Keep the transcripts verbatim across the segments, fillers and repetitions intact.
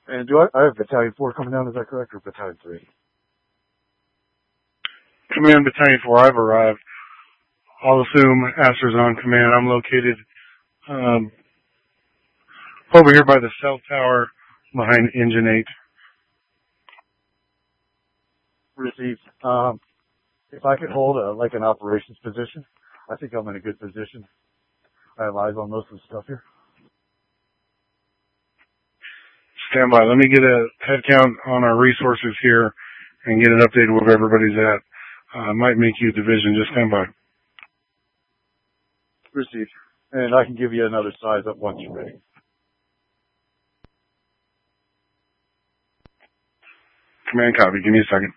And do I, I have Battalion four coming down, is that correct, or Battalion three? Command Battalion four, I've arrived. I'll assume Astra's on command. I'm located um, over here by the cell tower behind Engine eight. Received. Um, if I could hold a, like an operations position, I think I'm in a good position. I have eyes on most of the stuff here. Stand by. Let me get a head count on our resources here and get an update of where everybody's at. Uh, might make you a division. Just stand by. Received. And I can give you another size up once you're ready. Command copy. Give me a second.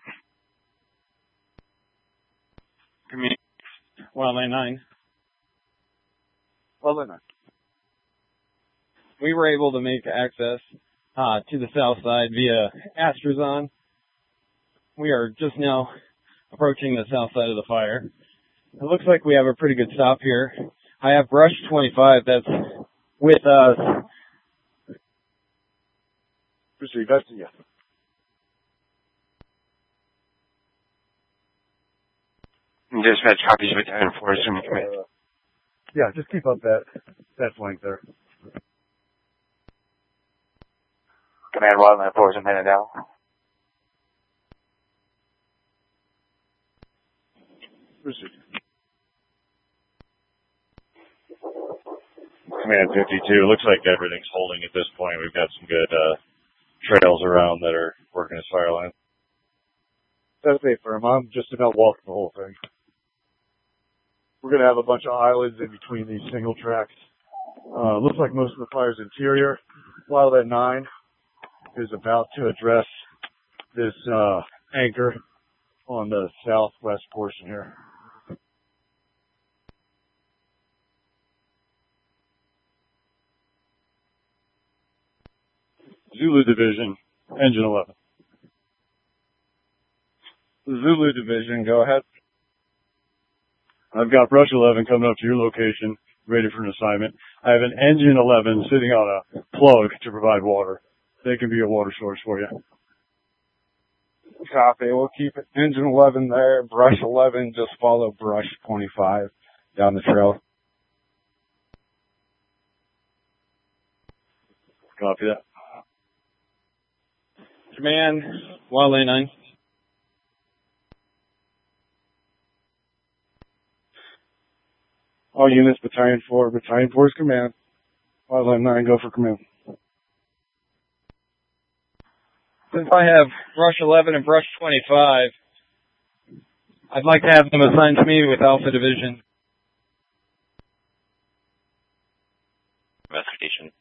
Command. Wildland nine. Wildland nine. We were able to make access uh, to the south side via Astrazon. We are just now approaching the south side of the fire. It looks like we have a pretty good stop here. I have Brush twenty-five that's with us. Received. That's a yes. Dispatch copies Battalion four, assuming command. Uh, yeah, just keep up that, that flank there. Command Wildland four is in Manadal. Received. Command fifty-two, looks like everything's holding at this point. We've got some good uh, trails around that are working as fire lines. That's a firm. I'm just about walking the whole thing. We're going to have a bunch of islands in between these single tracks. Uh, looks like most of the fire's interior, while that nine is about to address this uh, anchor on the southwest portion here. Zulu Division, Engine eleven. Zulu Division, go ahead. I've got Brush eleven coming up to your location, ready for an assignment. I have an Engine eleven sitting on a plug to provide water. They can be a water source for you. Copy. We'll keep it. Engine eleven there. Brush eleven, just follow Brush twenty-five down the trail. Copy that. Command, Wildland nine. All units, Battalion four. Battalion four's command. Wildland nine, go for command. Since I have Brush eleven and Brush twenty-five, I'd like to have them assigned to me with Alpha Division. Investigation.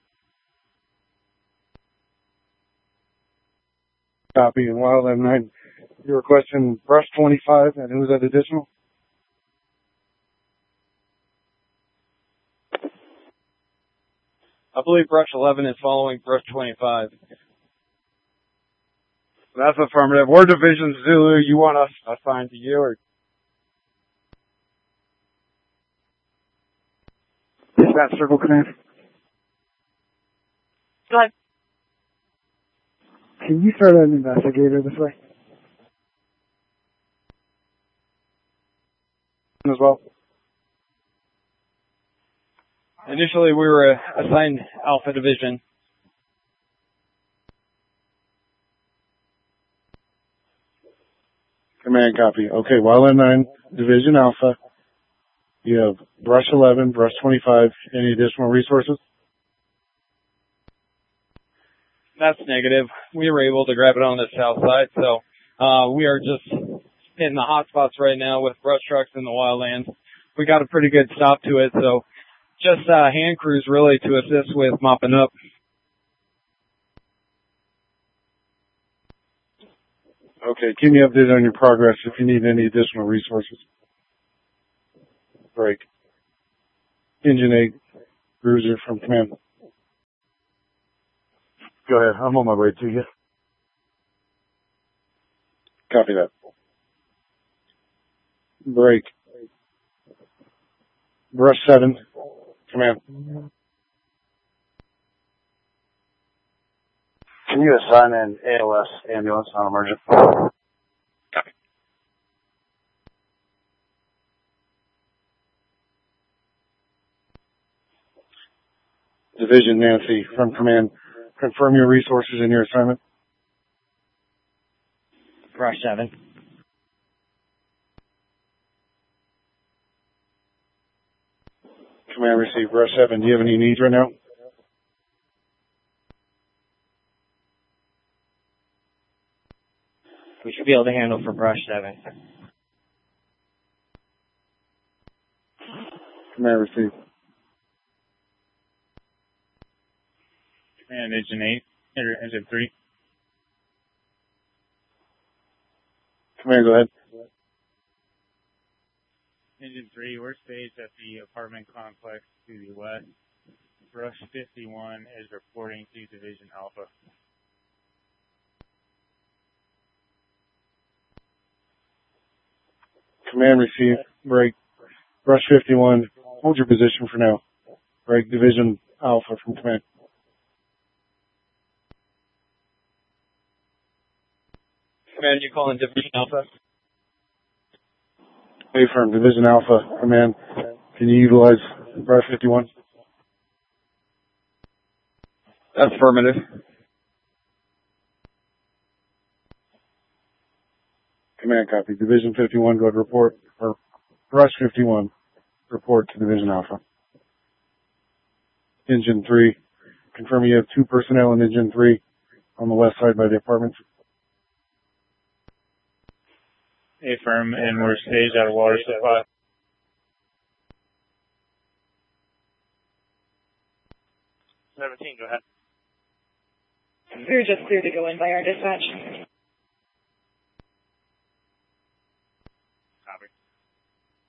Copy. And Wildland nine, you're requesting Brush twenty-five, and who's that additional? I believe Brush eleven is following Brush twenty-five. That's affirmative. We're Division Zulu. You want us assigned to you, or? Dispatch circle command. Go ahead. Can you start an investigator this way? As well. Initially, we were assigned Alpha Division. Command copy. Okay, Wildland nine, Division Alpha. You have Brush eleven, Brush twenty-five. Any additional resources? That's negative. We were able to grab it on the south side, so uh, we are just hitting the hot spots right now with brush trucks in the wildlands. We got a pretty good stop to it, so just uh, hand crews really to assist with mopping up. Okay, keep me updated on your progress if you need any additional resources. Break. Engine eight, Bruiser from command. Go ahead. I'm on my way to you. Copy that. Break. Brush seven, command. Can you assign an A L S ambulance non-emergent? Copy. Division Nancy from command. Confirm your resources in your assignment. Brush seven. Command received. Brush seven. Do you have any needs right now? We should be able to handle for brush seven. Command received. Command engine eight, enter engine three. Command, go ahead. Engine three, we're staged at the apartment complex to the west. Brush fifty-one is reporting to Division Alpha. Command received. Break. Brush fifty-one. Hold your position for now. Break. Division Alpha from command. Command, you calling Division Alpha? Affirm. Division Alpha. Command. Can you utilize Brush fifty-one? Affirmative. Command copy. Division fifty-one, go ahead report. Or Brush fifty-one, report to Division Alpha. Engine three. Confirm you have two personnel in Engine three on the west side by the apartments. Affirm, and we're staged at a water supply. seventeen, go ahead. We're just cleared to go in by our dispatch.